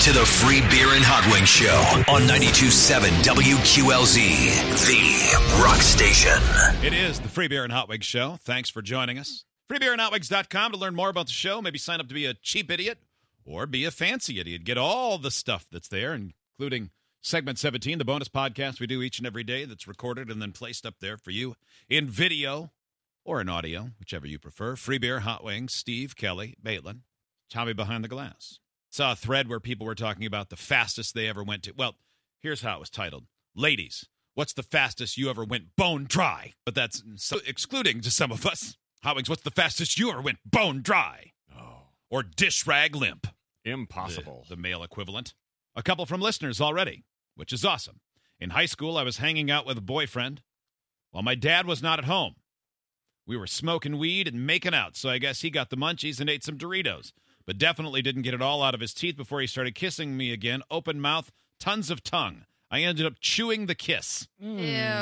to the Free Beer and Hot Wings Show on 92.7 WQLZ, the rock station. It is the Free Beer and Hot Wings Show. Thanks for joining us. FreeBeerandHotWings.com to learn more about the show. Maybe sign up to be a cheap idiot or be a fancy idiot. Get all the stuff that's there, including Segment 17, the bonus podcast we do each and every day that's recorded and then placed up there for you in video or in audio, whichever you prefer. Free Beer, Hot Wings, Steve, Kelly, Maitland, Tommy behind the glass. Saw a thread where people were talking about the fastest they ever went to. Well, here's how it was titled. Ladies, what's the fastest you ever went bone dry? But that's excluding to some of us. Hot Wings, what's the fastest you ever went bone dry? Oh. Or dish rag limp? Impossible. The male equivalent. A couple from listeners already, which is awesome. In high school, I was hanging out with a boyfriend while my dad was not at home. We were smoking weed and making out, so I guess he got the munchies and ate some Doritos, but definitely didn't get it all out of his teeth before he started kissing me again. Open mouth, tons of tongue. I ended up chewing the kiss. Ew.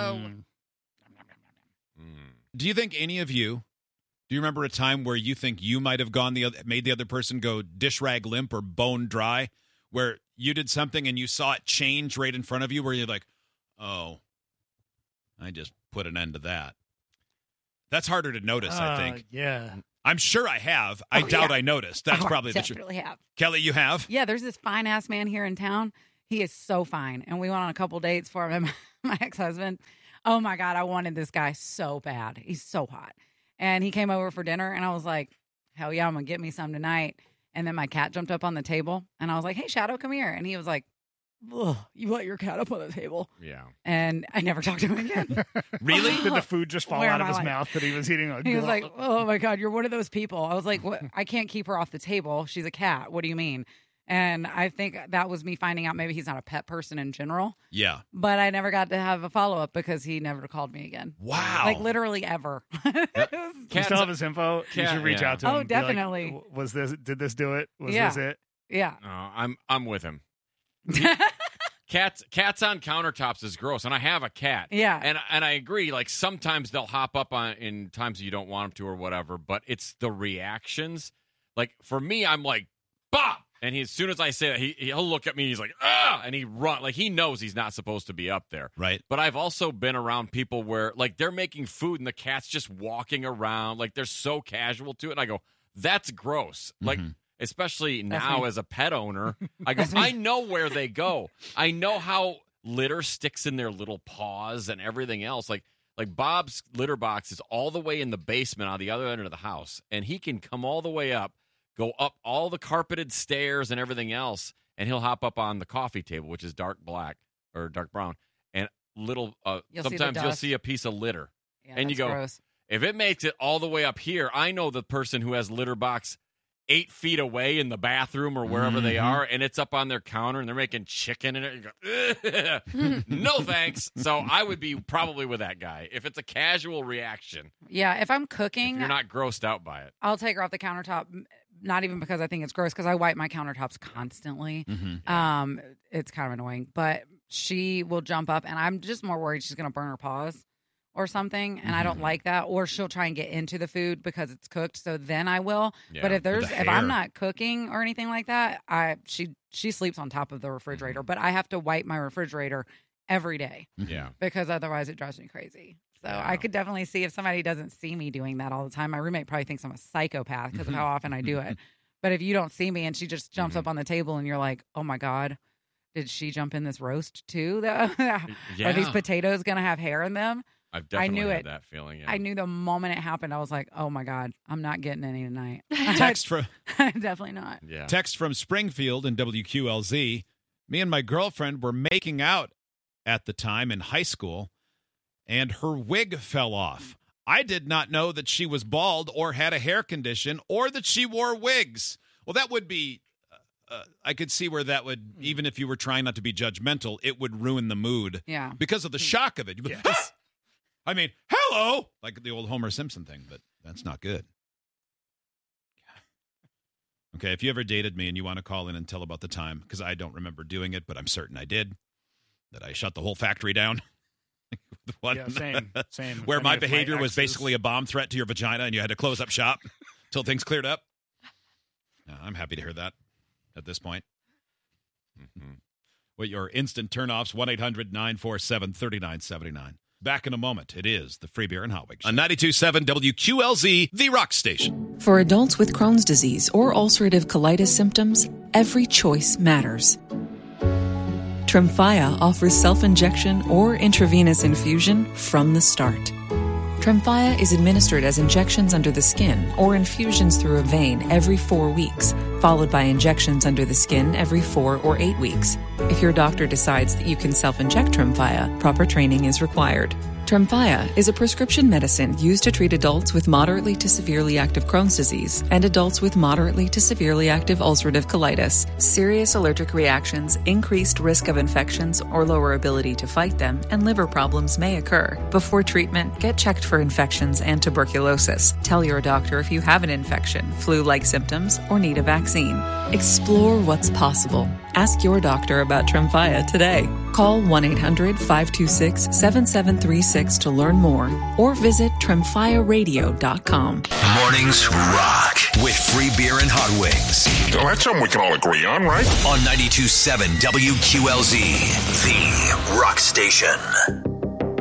Do you think any of you, do you remember a time where you think you might have made the other person go dish rag limp or bone dry, where you did something and you saw it change right in front of you, where you're like, oh, I just put an end to that? That's harder to notice, I think. Yeah. I'm sure I have. I doubt I noticed. That's probably the truth. Definitely have. Kelly, you have? Yeah, there's this fine-ass man here in town. He is so fine. And we went on a couple dates for him and my ex-husband. Oh, my God, I wanted this guy so bad. He's so hot. And he came over for dinner, and I was like, hell yeah, I'm going to get me some tonight. And then my cat jumped up on the table, and I was like, hey, Shadow, come here. And he was like, ugh, you let your cat up on the table. Yeah. And I never talked to him again. Really? Did the food just fall Where out am of I his like- mouth that he was eating? He was like, oh, my God, you're one of those people. I was like, what? I can't keep her off the table. She's a cat. What do you mean? And I think that was me finding out maybe he's not a pet person in general. Yeah. But I never got to have a follow-up because he never called me again. Wow. Like, literally ever. You still have his info? You should reach out to him. Oh, and be like, definitely. Did this do it? Was Yeah. this it? Yeah. No, I'm with him. Cats on countertops is gross, and I have a cat. Yeah. And I agree. Like sometimes they'll hop up on in times you don't want them to or whatever. But it's the reactions. Like for me, I'm like, bah! And as soon as I say that, he'll look at me. And he's like, ah! And he run like he knows he's not supposed to be up there. Right. But I've also been around people where like they're making food and the cat's just walking around like they're so casual to it. And I go, that's gross. Like. Especially now as a pet owner, I go, I know where they go. I know how litter sticks in their little paws and everything else. Like Bob's litter box is all the way in the basement on the other end of the house, and he can come all the way up, go up all the carpeted stairs and everything else, and he'll hop up on the coffee table, which is dark black or dark brown, and sometimes you'll see a piece of litter. Yeah, and you go, gross. If it makes it all the way up here, I know the person who has litter box 8 feet away in the bathroom or wherever they are, and it's up on their counter, and they're making chicken in it. You go, no thanks. So I would be probably with that guy. If it's a casual reaction, Yeah, if I'm if cooking, you're not grossed out by it. I'll take her off the countertop. Not even because I think it's gross, because I wipe my countertops constantly. It's kind of annoying, but she will jump up, and I'm just more worried she's going to burn her paws or something, and I don't like that. Or she'll try and get into the food because it's cooked, so then I will. Yeah, but if with the I'm hair. not cooking or anything like that, she sleeps on top of the refrigerator. But I have to wipe my refrigerator every day Yeah. because otherwise it drives me crazy. So Yeah. I could definitely see if somebody doesn't see me doing that all the time. My roommate probably thinks I'm a psychopath because of how often I do it. But if you don't see me and she just jumps up on the table and you're like, oh my God, did she jump in this roast too? Are these potatoes going to have hair in them? I've definitely knew had it. that feeling. Yeah. I knew the moment it happened, I was like, oh my God, I'm not getting any tonight. Text from Definitely not. Yeah. Text from Springfield in WQLZ. Me and my girlfriend were making out at the time in high school, and her wig fell off. I did not know that she was bald or had a hair condition or that she wore wigs. Well, that would be, I could see where that would, even if you were trying not to be judgmental, it would ruin the mood. Yeah. Because of the shock of it. You'd be, Yes. I mean, hello! Like the old Homer Simpson thing, but that's not good. Okay, if you ever dated me and you want to call in and tell about the time, because I don't remember doing it, but I'm certain I did, that I shut the whole factory down. The one Yeah, same. where Any my of my behavior was exes. basically a bomb threat to your vagina and you had to close up shop till things cleared up. I'm happy to hear that at this point. With your instant turnoffs, 1-800-947-3979. Back in a moment. It is the Free Beer and Hot Wings on 92.7 WQLZ, the Rock Station. For adults with Crohn's disease or ulcerative colitis symptoms, every choice matters. Tremfya offers self-injection or intravenous infusion from the start. Tremfya is administered as injections under the skin or infusions through a vein every 4 weeks, followed by injections under the skin every 4 or 8 weeks. If your doctor decides that you can self-inject Tremfya, proper training is required. Tremfya is a prescription medicine used to treat adults with moderately to severely active Crohn's disease and adults with moderately to severely active ulcerative colitis. Serious allergic reactions, increased risk of infections or lower ability to fight them, and liver problems may occur. Before treatment, get checked for infections and tuberculosis. Tell your doctor if you have an infection, flu-like symptoms, or need a vaccine. Explore what's possible. Ask your doctor about Tremfya today. Call 1-800-526-7736 to learn more or visit TremfyaRadio.com. Mornings rock with Free Beer and Hot Wings. Well, that's something we can all agree on, right? On 92.7 WQLZ, the Rock Station.